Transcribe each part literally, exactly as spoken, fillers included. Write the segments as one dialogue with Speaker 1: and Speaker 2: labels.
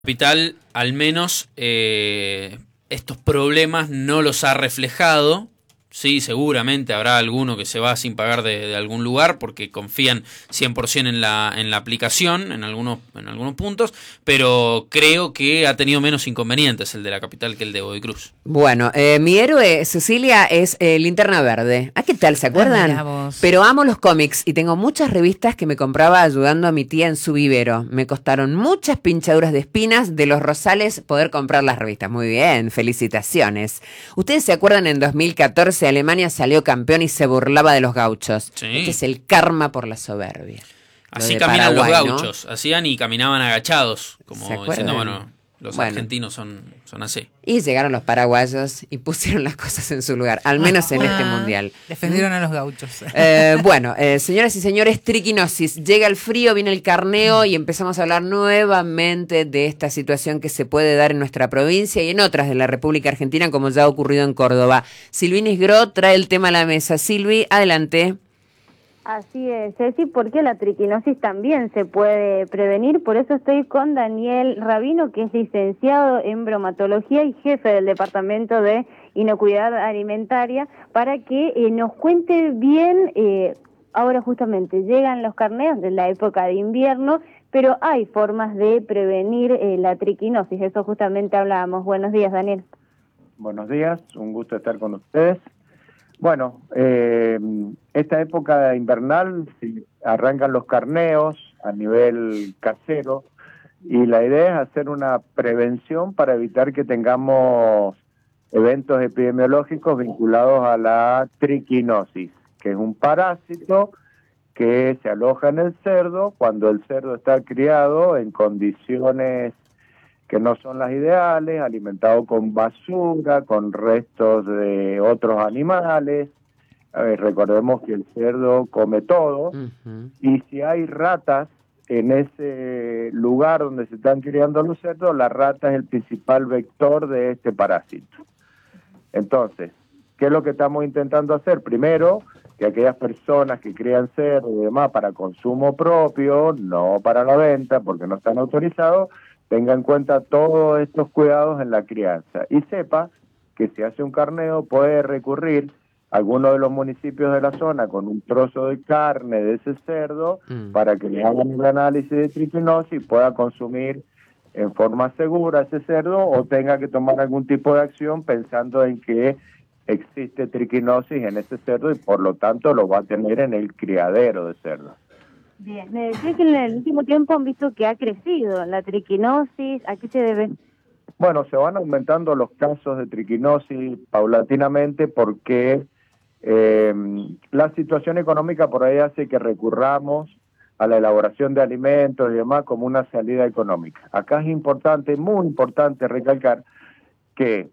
Speaker 1: Capital al menos eh, estos problemas no los ha reflejado. Sí, seguramente habrá alguno que se va sin pagar de, de algún lugar porque confían cien por ciento en la, en la aplicación en algunos, en algunos puntos, pero creo que ha tenido menos inconvenientes el de la Capital que el de Godoy Cruz.
Speaker 2: Bueno, eh, mi héroe, Cecilia, es eh, Linterna Verde. ¿Ah, qué tal? ¿Se acuerdan?
Speaker 3: Ah,
Speaker 2: pero amo los cómics y tengo muchas revistas que me compraba ayudando a mi tía en su vivero. Me costaron muchas pinchaduras de espinas de los rosales poder comprar las revistas. Muy bien, felicitaciones. ¿Ustedes se acuerdan en dos mil catorce Alemania salió campeón y se burlaba de los gauchos?
Speaker 1: Sí.
Speaker 2: Este es el karma por la soberbia.
Speaker 1: Así caminan Paraguay, los gauchos, ¿no? Hacían y caminaban agachados, como diciendo, bueno, los bueno. argentinos son, son así.
Speaker 2: Y llegaron los paraguayos y pusieron las cosas en su lugar, al menos en este mundial.
Speaker 3: Defendieron ¿Mm? a los gauchos.
Speaker 2: Eh, bueno, eh, señoras y señores, triquinosis. Llega el frío, viene el carneo y empezamos a hablar nuevamente de esta situación que se puede dar en nuestra provincia y en otras de la República Argentina, como ya ha ocurrido en Córdoba. Silvi Nisgró trae el tema a la mesa. Silvi, adelante.
Speaker 4: Así es, Ceci, porque la triquinosis también se puede prevenir, por eso estoy con Daniel Rabino, que es licenciado en bromatología y jefe del Departamento de Inocuidad Alimentaria, para que eh, nos cuente bien, eh, ahora justamente llegan los carneos de la época de invierno, pero hay formas de prevenir eh, la triquinosis, eso justamente hablábamos. Buenos días, Daniel.
Speaker 5: Buenos días, un gusto estar con ustedes. Bueno, eh, esta época invernal sí, arrancan los carneos a nivel casero y la idea es hacer una prevención para evitar que tengamos eventos epidemiológicos vinculados a la triquinosis, que es un parásito que se aloja en el cerdo cuando el cerdo está criado en condiciones que no son las ideales, alimentado con basura, con restos de otros animales. A ver, recordemos que el cerdo come todo, uh-huh. y si hay ratas en ese lugar donde se están criando los cerdos, la rata es el principal vector de este parásito. Entonces, ¿qué es lo que estamos intentando hacer? Primero, que aquellas personas que crían cerdo y demás para consumo propio, no para la venta, porque no están autorizados, tenga en cuenta todos estos cuidados en la crianza y sepa que si hace un carneo puede recurrir a alguno de los municipios de la zona con un trozo de carne de ese cerdo mm. para que le hagan un análisis de triquinosis y pueda consumir en forma segura ese cerdo o tenga que tomar algún tipo de acción pensando en que existe triquinosis en ese cerdo y por lo tanto lo va a tener en el criadero de cerdos.
Speaker 4: Bien, me decía que en el último tiempo han visto que ha crecido la triquinosis. ¿A qué se debe?
Speaker 5: Bueno, se van aumentando los casos de triquinosis paulatinamente porque eh, la situación económica por ahí hace que recurramos a la elaboración de alimentos y demás como una salida económica. Acá es importante, muy importante recalcar que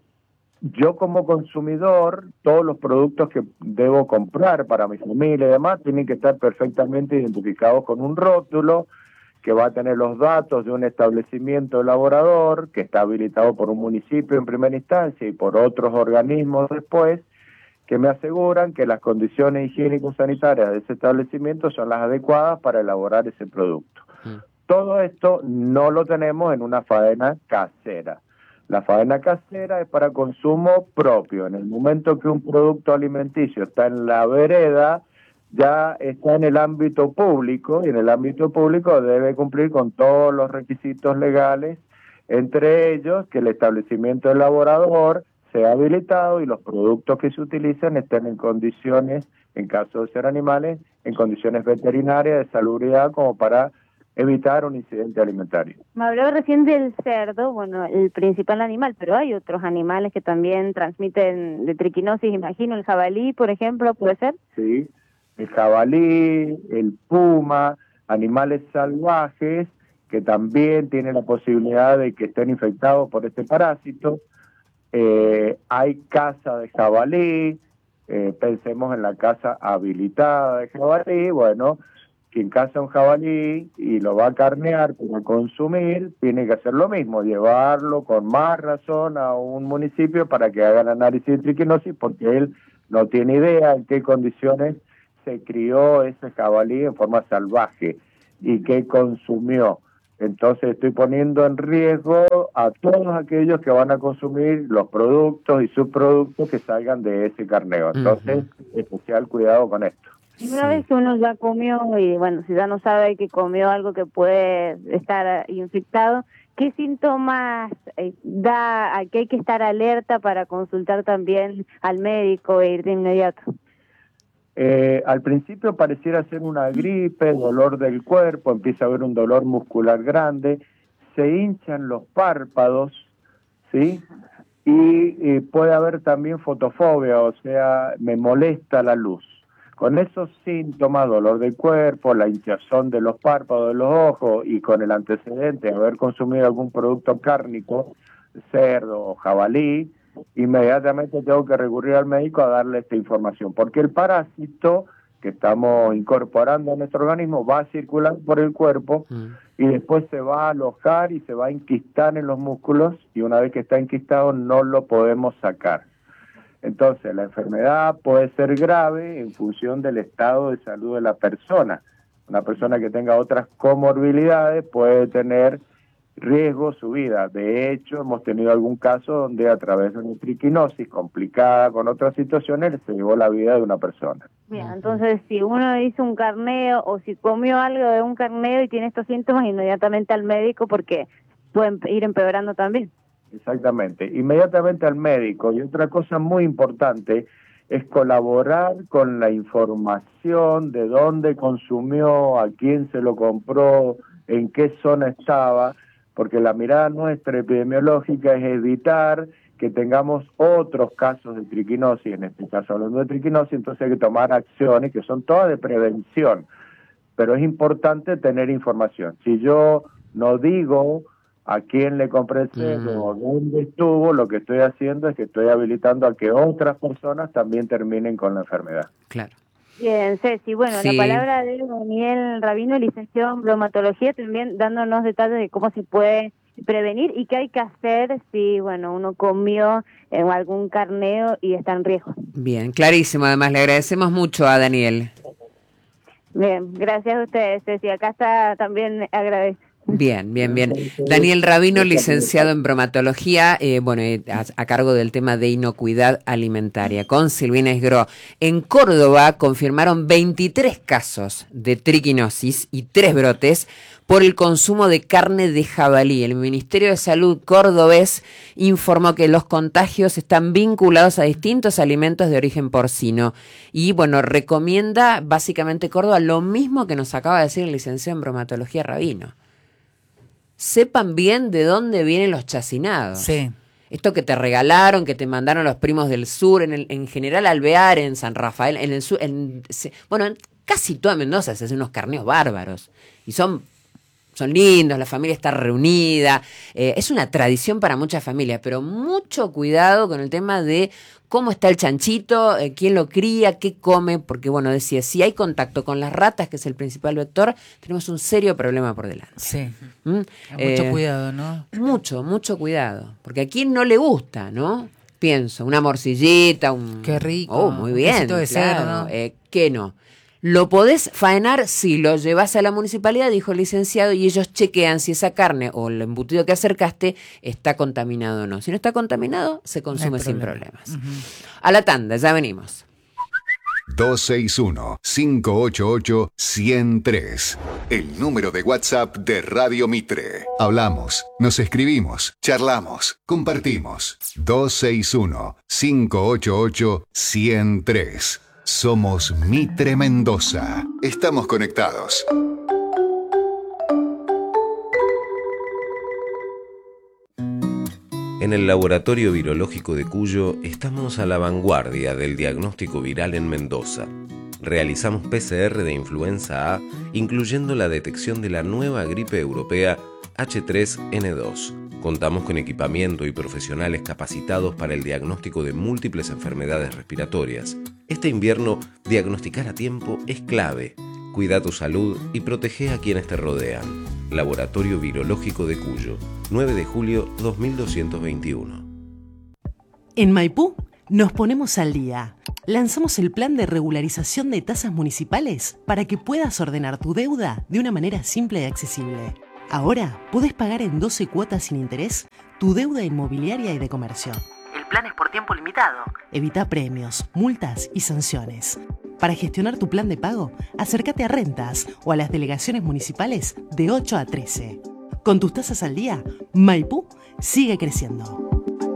Speaker 5: yo como consumidor, todos los productos que debo comprar para mi familia y demás tienen que estar perfectamente identificados con un rótulo que va a tener los datos de un establecimiento elaborador que está habilitado por un municipio en primera instancia y por otros organismos después, que me aseguran que las condiciones higiénico-sanitarias de ese establecimiento son las adecuadas para elaborar ese producto. Mm. Todo esto no lo tenemos en una faena casera. La faena casera es para consumo propio. En el momento que un producto alimenticio está en la vereda, ya está en el ámbito público, y en el ámbito público debe cumplir con todos los requisitos legales, entre ellos que el establecimiento elaborador sea habilitado y los productos que se utilizan estén en condiciones, en caso de ser animales, en condiciones veterinarias de salubridad como para evitar un incidente alimentario.
Speaker 4: Me hablaba recién del cerdo, bueno, el principal animal, pero hay otros animales que también transmiten de triquinosis, imagino, el jabalí, por ejemplo, ¿puede ser?
Speaker 5: Sí, el jabalí, el puma, animales salvajes que también tienen la posibilidad de que estén infectados por este parásito. Eh, hay caza de jabalí, eh, pensemos en la caza habilitada de jabalí, bueno, quien caza un jabalí y lo va a carnear para consumir, tiene que hacer lo mismo, llevarlo con más razón a un municipio para que hagan análisis de triquinosis, porque él no tiene idea en qué condiciones se crió ese jabalí en forma salvaje y qué consumió. entonces estoy poniendo en riesgo a todos aquellos que van a consumir los productos y subproductos que salgan de ese carneo. Entonces, uh-huh. especial cuidado con esto.
Speaker 4: Y una vez que uno ya comió y bueno, si ya no sabe que comió algo que puede estar infectado, ¿qué síntomas eh, da a que hay que estar alerta para consultar también al médico e ir de inmediato?
Speaker 5: Eh, al principio pareciera ser una gripe, dolor del cuerpo, empieza a haber un dolor muscular grande, se hinchan los párpados, ¿sí? Y eh, puede haber también fotofobia, o sea, me molesta la luz. Con esos síntomas, dolor del cuerpo, la hinchazón de los párpados de los ojos y con el antecedente de haber consumido algún producto cárnico, cerdo o jabalí, inmediatamente tengo que recurrir al médico a darle esta información, porque el parásito que estamos incorporando a nuestro organismo va a circular por el cuerpo mm. y después se va a alojar y se va a enquistar en los músculos, y una vez que está enquistado no lo podemos sacar. Entonces la enfermedad puede ser grave en función del estado de salud de la persona. Una persona que tenga otras comorbilidades puede tener riesgo su vida. De hecho, hemos tenido algún caso donde a través de una triquinosis complicada con otras situaciones se llevó la vida de una persona.
Speaker 4: Bien, entonces si uno hizo un carneo o si comió algo de un carneo y tiene estos síntomas, inmediatamente al médico porque pueden ir empeorando también.
Speaker 5: Exactamente, inmediatamente al médico. Y otra cosa muy importante es colaborar con la información de dónde consumió, a quién se lo compró, en qué zona estaba, porque la mirada nuestra epidemiológica es evitar que tengamos otros casos de triquinosis, en este caso hablando de triquinosis, entonces hay que tomar acciones que son todas de prevención, pero es importante tener información. Si yo no digo a quién le compré el cerdo o dónde estuvo, lo que estoy haciendo es que estoy habilitando a que otras personas también terminen con la enfermedad.
Speaker 2: Claro.
Speaker 4: Bien, Ceci, bueno,
Speaker 2: Sí.
Speaker 4: la palabra de Daniel Rabino, licenciado en bromatología, también dándonos detalles de cómo se puede prevenir y qué hay que hacer si, bueno, uno comió en algún carneo y está en riesgo.
Speaker 2: Bien, clarísimo. Además, le agradecemos mucho a Daniel.
Speaker 4: Bien, gracias a ustedes, Ceci. Acá está también agradecido.
Speaker 2: Bien, bien, bien. Daniel Rabino, licenciado en bromatología, eh, bueno, eh, a, a cargo del tema de inocuidad alimentaria, con Silvina Esgro. En Córdoba confirmaron veintitrés casos de triquinosis y tres brotes por el consumo de carne de jabalí. El Ministerio de Salud cordobés informó que los contagios están vinculados a distintos alimentos de origen porcino. Y, bueno, recomienda básicamente Córdoba lo mismo que nos acaba de decir el licenciado en bromatología Rabino. Sepan bien de dónde vienen los chacinados.
Speaker 3: Sí.
Speaker 2: Esto que te regalaron, que te mandaron los primos del sur, en, el, en general Alvear, en San Rafael, en el sur, en, bueno, en casi toda Mendoza se hacen unos carneos bárbaros. Y son, son lindos, la familia está reunida. Eh, es una tradición para muchas familias, pero mucho cuidado con el tema de cómo está el chanchito, eh, quién lo cría, qué come, porque, bueno, decía, si hay contacto con las ratas, que es el principal vector, tenemos un serio problema por delante.
Speaker 3: Sí.
Speaker 2: ¿Mm?
Speaker 3: Eh, mucho cuidado, ¿no?
Speaker 2: Mucho, mucho cuidado. Porque a quién no le gusta, ¿no? Pienso, una morcillita, un...
Speaker 3: Qué rico.
Speaker 2: Oh, muy bien,
Speaker 3: un quesito de
Speaker 2: claro.
Speaker 3: cerdo.
Speaker 2: Eh, ¿Qué no? Lo podés faenar si lo llevas a la municipalidad, dijo el licenciado, y ellos chequean si esa carne o el embutido que acercaste está contaminado o no. Si no está contaminado, se consume
Speaker 3: No hay
Speaker 2: sin
Speaker 3: problema.
Speaker 2: problemas.
Speaker 3: Uh-huh.
Speaker 2: A la tanda, ya venimos.
Speaker 6: dos seis uno, cinco ocho ocho, uno cero tres. El número de WhatsApp de Radio Mitre. Hablamos, nos escribimos, charlamos, compartimos. dos seis uno, cinco ocho ocho, uno cero tres. Somos Mitre Mendoza. Estamos conectados.
Speaker 7: En el Laboratorio Virológico de Cuyo estamos a la vanguardia del diagnóstico viral en Mendoza. Realizamos P C R de influenza A, incluyendo la detección de la nueva gripe europea H tres N dos. Contamos con equipamiento y profesionales capacitados para el diagnóstico de múltiples enfermedades respiratorias. Este invierno, diagnosticar a tiempo es clave. Cuida tu salud y protege a quienes te rodean. Laboratorio Virológico de Cuyo, nueve de julio dos mil doscientos veintiuno.
Speaker 8: En Maipú nos ponemos al día. Lanzamos el plan de regularización de tasas municipales para que puedas ordenar tu deuda de una manera simple y accesible. Ahora podés pagar en doce cuotas sin interés tu deuda inmobiliaria y de comercio. El plan es por tiempo limitado. Evita premios, multas y sanciones. Para gestionar tu plan de pago, acércate a Rentas o a las delegaciones municipales de ocho a trece. Con tus tasas al día, Maipú sigue creciendo.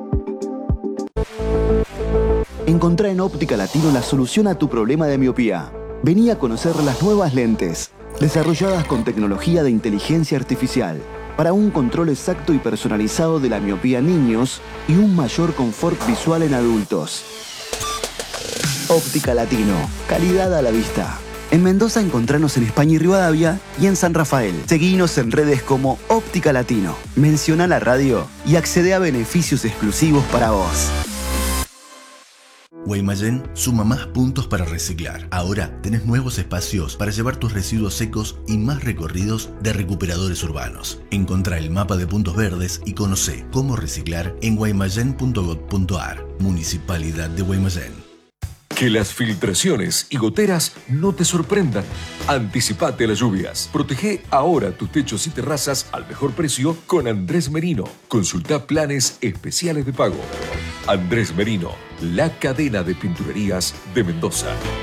Speaker 3: Encontrá en Óptica Latino la solución a tu problema de miopía. Vení a conocer las nuevas lentes, desarrolladas con tecnología de inteligencia artificial, para un control exacto y personalizado de la miopía en niños y un mayor confort visual en adultos. Óptica Latino, calidad a la vista. En Mendoza encontranos en España y Rivadavia y en San Rafael. Seguinos en redes como Óptica Latino. Menciona la radio y accede a beneficios exclusivos para vos.
Speaker 9: Guaymallén suma más puntos para reciclar. Ahora tenés nuevos espacios para llevar tus residuos secos y más recorridos de recuperadores urbanos. Encontrá el mapa de puntos verdes y conocé cómo reciclar en guaymallén punto gob punto ar. Municipalidad de Guaymallén.
Speaker 10: Que las filtraciones y goteras no te sorprendan. Anticipate a las lluvias. Protege ahora tus techos y terrazas al mejor precio con Andrés Merino. Consulta planes especiales de pago. Andrés Merino, la cadena de pinturerías de Mendoza.